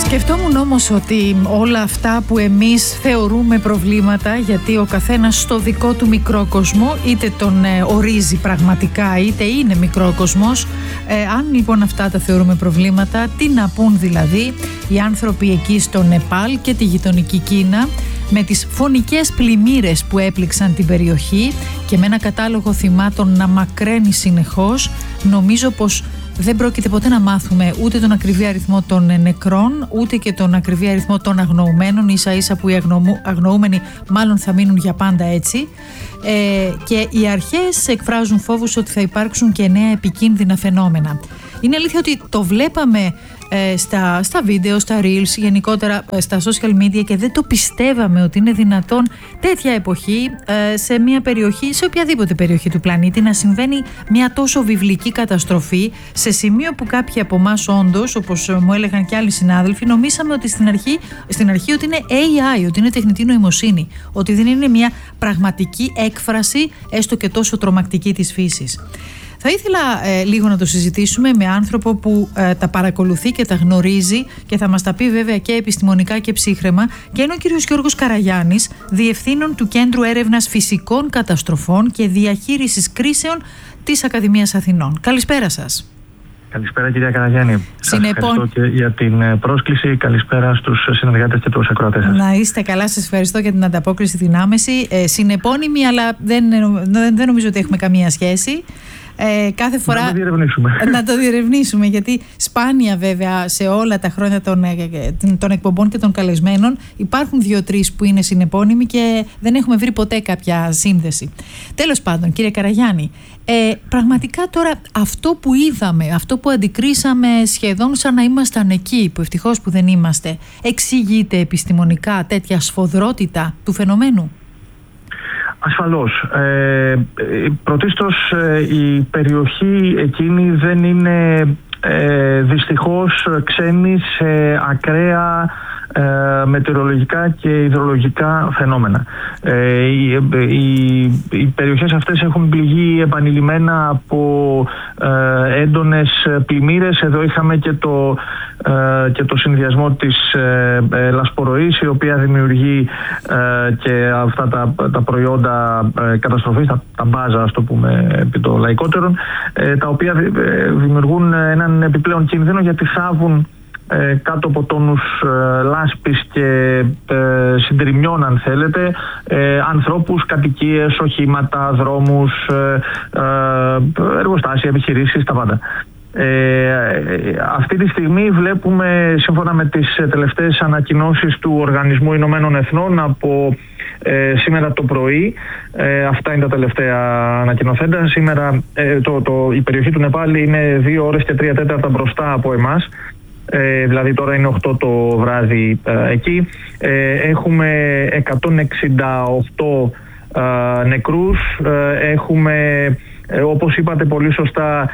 Σκεφτόμουν όμως ότι όλα αυτά που εμείς θεωρούμε προβλήματα, γιατί ο καθένας στο δικό του μικρό κόσμο είτε τον ορίζει πραγματικά είτε είναι μικρό κοσμός, αν λοιπόν αυτά τα θεωρούμε προβλήματα, τι να πούν δηλαδή οι άνθρωποι εκεί στο Νεπάλ και τη γειτονική Κίνα, με τις φωνικές πλημμύρες που έπληξαν την περιοχή και με ένα κατάλογο θυμάτων να μακραίνει συνεχώς. Νομίζω πως δεν πρόκειται ποτέ να μάθουμε ούτε τον ακριβή αριθμό των νεκρών, ούτε και τον ακριβή αριθμό των αγνοουμένων, ίσα ίσα που οι αγνοούμενοι μάλλον θα μείνουν για πάντα έτσι. Και οι αρχές εκφράζουν φόβους ότι θα υπάρξουν και νέα επικίνδυνα φαινόμενα. Είναι αλήθεια ότι το βλέπαμε στα βίντεο, στα reels, γενικότερα στα social media, και δεν το πιστεύαμε ότι είναι δυνατόν τέτοια εποχή σε μια περιοχή, σε οποιαδήποτε περιοχή του πλανήτη, να συμβαίνει μια τόσο βιβλική καταστροφή, σε σημείο που κάποιοι από εμάς όντως, όπως μου έλεγαν και άλλοι συνάδελφοι, νομίσαμε ότι στην αρχή ότι είναι AI, ότι είναι τεχνητή νοημοσύνη, ότι δεν είναι μια πραγματική έκφραση έστω και τόσο τρομακτική της φύσης. Θα ήθελα λίγο να το συζητήσουμε με άνθρωπο που τα παρακολουθεί και τα γνωρίζει και θα μας τα πει βέβαια και επιστημονικά και ψύχραιμα, και είναι ο κύριος Γιώργος Καραγιάννης, Διευθύνων του Κέντρου Έρευνας Φυσικών Καταστροφών και Διαχείρισης Κρίσεων της Ακαδημίας Αθηνών. Καλησπέρα σας. Καλησπέρα κυρία Καραγιάννη. Σας ευχαριστώ και για την πρόσκληση. Καλησπέρα στους συνεργάτες και τους ακροατές σας. Να είστε καλά, σας ευχαριστώ για την ανταπόκριση, την άμεση. Συνεπώνυμη, αλλά δεν νομίζω ότι έχουμε καμία σχέση. Κάθε φορά να το διερευνήσουμε, γιατί σπάνια βέβαια σε όλα τα χρόνια των εκπομπών και των καλεσμένων υπάρχουν 2-3 που είναι συνεπώνυμοι και δεν έχουμε βρει ποτέ κάποια σύνδεση. Τέλος πάντων, κύριε Καραγιάννη, πραγματικά τώρα αυτό που είδαμε, αυτό που αντικρίσαμε σχεδόν σαν να ήμασταν εκεί, που ευτυχώς που δεν είμαστε, εξηγείται επιστημονικά τέτοια σφοδρότητα του φαινομένου? Ασφαλώς. Πρωτίστως η περιοχή εκείνη δεν είναι δυστυχώς ξένη σε ακραία μετεωρολογικά και υδρολογικά φαινόμενα. Οι περιοχές αυτές έχουν πληγεί επανειλημμένα από έντονες πλημμύρες. Εδώ είχαμε και το συνδυασμό της λασποροής, η οποία δημιουργεί και αυτά τα προϊόντα καταστροφής, τα μπάζα, ας το πούμε επί το λαϊκότερον, τα οποία δημιουργούν έναν επιπλέον κίνδυνο, γιατί θάβουν κάτω από τόνους λάσπης και συντριμμιών, αν θέλετε, ανθρώπους, κατοικίες, οχήματα, δρόμους, εργοστάσια, επιχειρήσεις, τα πάντα. Αυτή τη στιγμή βλέπουμε, σύμφωνα με τις τελευταίες ανακοινώσεις του Οργανισμού Ηνωμένων Εθνών από σήμερα το πρωί, αυτά είναι τα τελευταία ανακοινωθέντα. Σήμερα η περιοχή του Νεπάλ είναι 2 ώρες και 3 τέταρτα μπροστά από εμάς. Δηλαδή τώρα είναι 8 το βράδυ εκεί. Έχουμε 168 νεκρούς. Έχουμε, όπως είπατε πολύ σωστά,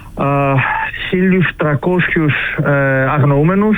1.300 αγνοούμενους,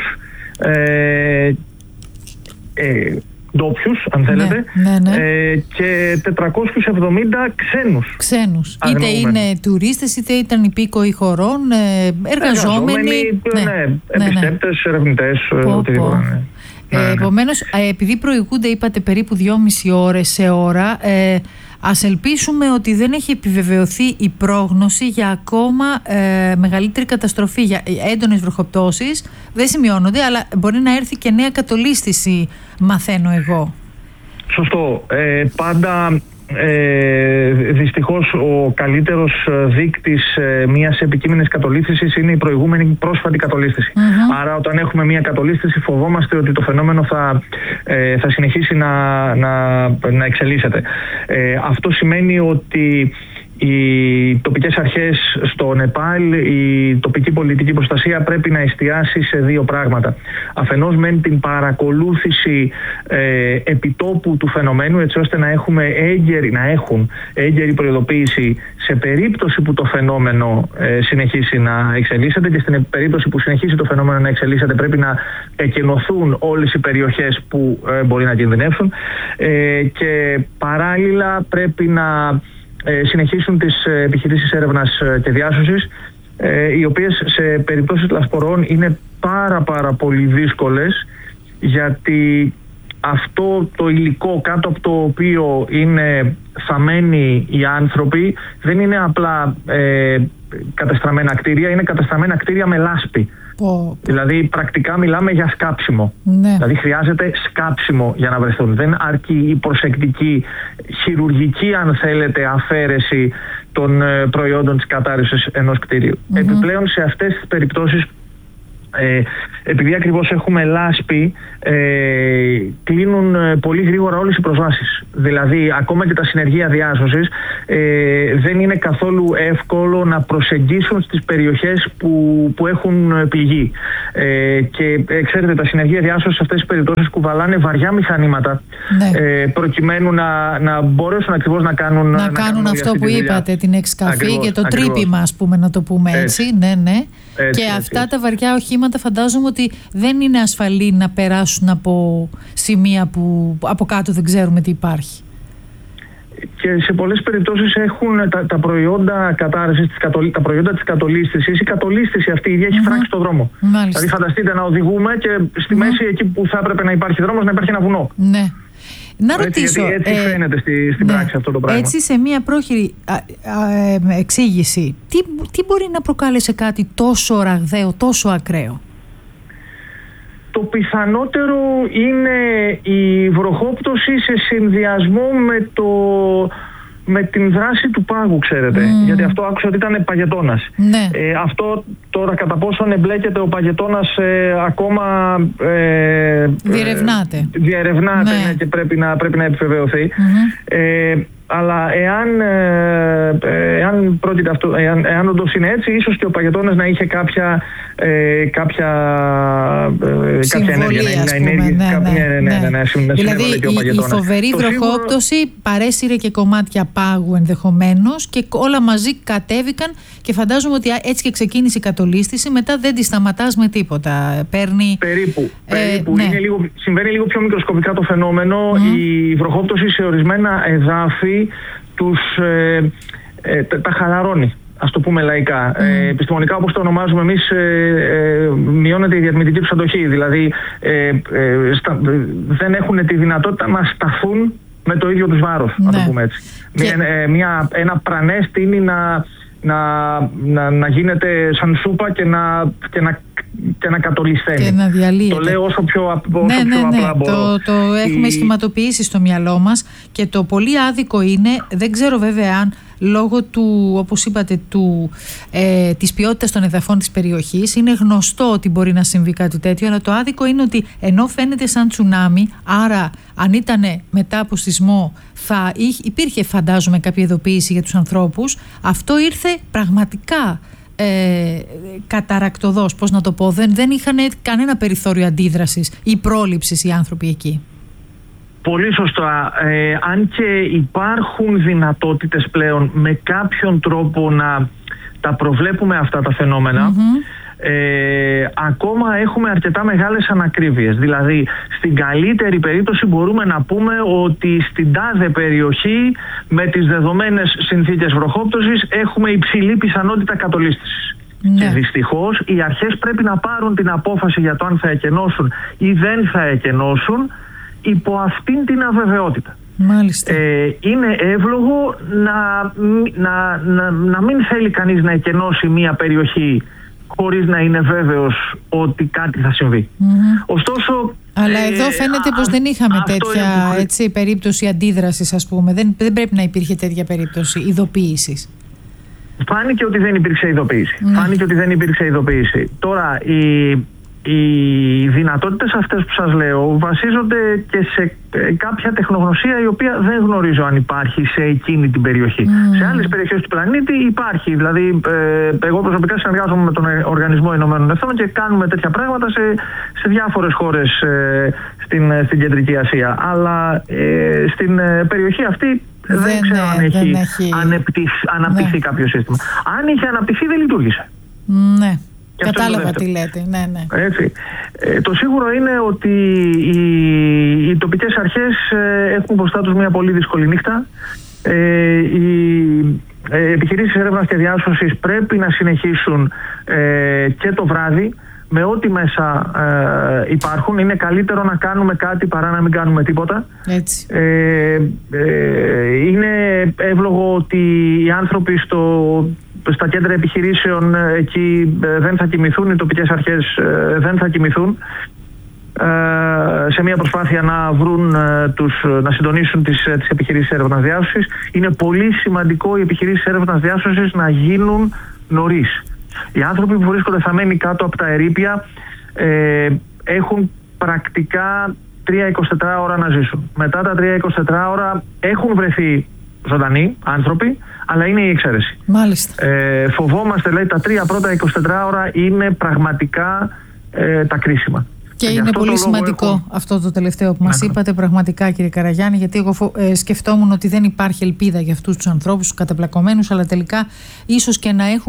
ντόπιους, αν θέλετε, ναι. Και 470 ξένους. Είτε είναι τουρίστες, είτε ήταν υπήκοοι χωρών, εργαζόμενοι. Επιστέπτες, ερευνητές, οτιδήποτε. Επομένως, επειδή προηγούνται, είπατε, περίπου 2,5 ώρες σε ώρα, ας ελπίσουμε ότι δεν έχει επιβεβαιωθεί η πρόγνωση για ακόμα μεγαλύτερη καταστροφή, για έντονες βροχοπτώσεις. Δεν σημειώνονται, αλλά μπορεί να έρθει και νέα κατολίσθηση, μαθαίνω εγώ. Σωστό. Πάντα δυστυχώς ο καλύτερος δείκτης μιας επικείμενης κατολίσθησης είναι η προηγούμενη πρόσφατη κατολίσθηση. Άρα όταν έχουμε μια κατολίσθηση φοβόμαστε ότι το φαινόμενο θα συνεχίσει να εξελίσσεται. Αυτό σημαίνει ότι οι τοπικές αρχές στο Νεπάλ, η τοπική πολιτική προστασία πρέπει να εστιάσει σε 2 πράγματα. Αφενός μεν την παρακολούθηση επιτόπου του φαινομένου, έτσι ώστε να έχουν έγκαιρη προειδοποίηση σε περίπτωση που το φαινόμενο συνεχίσει να εξελίσσεται, και στην περίπτωση που συνεχίσει το φαινόμενο να εξελίσσεται πρέπει να εκενωθούν όλες οι περιοχές που μπορεί να κινδυνεύσουν, και παράλληλα πρέπει να συνεχίσουν τις επιχειρήσεις έρευνας και διάσωσης, οι οποίες σε περιπτώσεις λασπορών είναι πάρα πολύ δύσκολες, γιατί αυτό το υλικό κάτω από το οποίο είναι θαμμένοι οι άνθρωποι δεν είναι απλά κατεστραμμένα κτίρια, είναι κατεστραμμένα κτίρια με λάσπη. Δηλαδή πρακτικά μιλάμε για σκάψιμο. Δηλαδή χρειάζεται σκάψιμο για να βρεθούν. Δεν αρκεί η προσεκτική χειρουργική, αν θέλετε, αφαίρεση των προϊόντων της κατάρρευσης ενός κτίριου. Επιπλέον σε αυτές τις περιπτώσεις, επειδή ακριβώς έχουμε λάσπη, κλείνουν πολύ γρήγορα όλες οι προσβάσεις. Δηλαδή ακόμα και τα συνεργεία διάσωσης δεν είναι καθόλου εύκολο να προσεγγίσουν στις περιοχές που έχουν πληγεί. Και ξέρετε, τα συνεργεία διάσωσης σε αυτές τις περιπτώσεις κουβαλάνε βαριά μηχανήματα, προκειμένου να μπορέσουν ακριβώς να κάνουν αυτό που είπατε, την εξκαφή και το τρύπημα, ας πούμε, να το πούμε έτσι. Και αυτά τα βαριά οχήματα φαντάζομαι ότι δεν είναι ασφαλή να περάσουν από σημεία που από κάτω δεν ξέρουμε τι υπάρχει. Και σε πολλές περιπτώσεις έχουν τα προϊόντα κατάρρευσης, τα προϊόντα της κατολίσθησης, η κατολίσθηση αυτή η ίδια έχει φράξει στο δρόμο. Δηλαδή φανταστείτε να οδηγούμε και στη μέση, εκεί που θα έπρεπε να υπάρχει δρόμος, να υπάρχει ένα βουνό. Να ρωτήσω, έτσι φαίνεται στην πράξη αυτό το πράγμα. Έτσι, σε μια πρόχειρη εξήγηση, τι μπορεί να προκάλεσε κάτι τόσο ραγδαίο, τόσο ακραίο? Το πιθανότερο είναι η βροχόπτωση σε συνδυασμό με την δράση του πάγου, ξέρετε. Γιατί αυτό άκουσα ότι ήταν παγετώνας. Αυτό τώρα κατά πόσον εμπλέκεται ο παγετώνας ακόμα διερευνάται και πρέπει να επιβεβαιωθεί. Αλλά εάν όντως είναι έτσι, ίσως και ο παγετώνας να είχε κάποια ενέργεια. Δηλαδή η φοβερή βροχόπτωση παρέσυρε και κομμάτια πάγου ενδεχομένως και όλα μαζί κατέβηκαν, και φαντάζομαι ότι έτσι και ξεκίνησε η κατολίσθηση, μετά δεν τη σταματάς με τίποτα. Περίπου. Συμβαίνει λίγο πιο μικροσκοπικά το φαινόμενο. Η βροχόπτωση σε ορισμένα εδάφη τα χαλαρώνει, ας το πούμε λαϊκά. Επιστημονικά, όπως το ονομάζουμε εμείς, μειώνεται η διατμητική τους αντοχή. Δηλαδή δεν έχουν τη δυνατότητα να σταθούν με το ίδιο τους βάρος, να το πούμε έτσι. Ένα πρανές τείνει να γίνεται σαν σούπα και να κατολισθαίνει. Και να διαλύεται. Το λέω όσο πιο απλά μπορώ. Το έχουμε σχηματοποιήσει στο μυαλό μας, και το πολύ άδικο είναι, δεν ξέρω βέβαια αν λόγω του, όπως είπατε, της ποιότητας των εδαφών της περιοχής, είναι γνωστό ότι μπορεί να συμβεί κάτι τέτοιο, αλλά το άδικο είναι ότι ενώ φαίνεται σαν τσουνάμι, άρα αν ήταν μετά από σεισμό υπήρχε, φαντάζομαι, κάποια ειδοποίηση για τους ανθρώπους, αυτό ήρθε πραγματικά καταρακτωδώς, πώς να το πω, δεν είχαν κανένα περιθώριο αντίδρασης ή πρόληψης οι άνθρωποι εκεί. Πολύ σωστά. Αν και υπάρχουν δυνατότητες πλέον με κάποιον τρόπο να τα προβλέπουμε αυτά τα φαινόμενα, ακόμα έχουμε αρκετά μεγάλες ανακρίβειες. Δηλαδή, στην καλύτερη περίπτωση μπορούμε να πούμε ότι στην τάδε περιοχή, με τις δεδομένες συνθήκες βροχόπτωσης, έχουμε υψηλή πιθανότητα κατολίσθησης. Και δυστυχώς οι αρχές πρέπει να πάρουν την απόφαση για το αν θα εκενώσουν ή δεν θα εκενώσουν υπό αυτήν την αβεβαιότητα. Μάλιστα. Είναι εύλογο να μην θέλει κανείς να εκενώσει μια περιοχή χωρίς να είναι βέβαιος ότι κάτι θα συμβεί. Ωστόσο, αλλά εδώ φαίνεται πως δεν είχαμε τέτοια περίπτωση αντίδρασης, ας πούμε. Δεν πρέπει να υπήρχε τέτοια περίπτωση ειδοποίησης. Φάνηκε ότι δεν υπήρξε ειδοποίηση. Τώρα, οι δυνατότητες αυτές που σας λέω βασίζονται και σε κάποια τεχνογνωσία η οποία δεν γνωρίζω αν υπάρχει σε εκείνη την περιοχή. Σε άλλες περιοχές του πλανήτη υπάρχει. Δηλαδή, εγώ προσωπικά συνεργάζομαι με τον Οργανισμό Ηνωμένων Εθνών και κάνουμε τέτοια πράγματα σε διάφορες χώρες στην Κεντρική Ασία. Αλλά στην περιοχή αυτή δεν ξέρω αν έχει αναπτυχθεί κάποιο σύστημα. Αν είχε αναπτυχθεί, δεν λειτουργήσε. Ναι. Κατάλαβα τι λέτε. Έτσι. Το σίγουρο είναι ότι οι τοπικές αρχές έχουν μπροστά τους μια πολύ δύσκολη νύχτα. επιχειρήσεις έρευνας και διάσωσης πρέπει να συνεχίσουν και το βράδυ με ό,τι μέσα υπάρχουν. Είναι καλύτερο να κάνουμε κάτι παρά να μην κάνουμε τίποτα. Έτσι. Είναι εύλογο ότι οι άνθρωποι στα κέντρα επιχειρήσεων εκεί δεν θα κοιμηθούν, οι τοπικές αρχές δεν θα κοιμηθούν, σε μια προσπάθεια να συντονίσουν τις επιχειρήσεις έρευνας διάσωσης. Είναι πολύ σημαντικό οι επιχειρήσεις έρευνας διάσωσης να γίνουν νωρίς. Οι άνθρωποι που βρίσκονται θαμμένοι κάτω από τα ερείπια έχουν πρακτικά 3-24 ώρα να ζήσουν. Μετά τα 3-24 ώρα έχουν βρεθεί ζωντανοί άνθρωποι, αλλά είναι η εξαίρεση. Μάλιστα. Φοβόμαστε, λέει, τα 3 πρώτα 24 ώρα είναι πραγματικά τα κρίσιμα. Και είναι πολύ σημαντικό αυτό το τελευταίο που μας είπατε, πραγματικά, κύριε Καραγιάννη, γιατί εγώ σκεφτόμουν ότι δεν υπάρχει ελπίδα για αυτούς τους ανθρώπους, τους κατεπλακωμένους, αλλά τελικά ίσως και να έχουν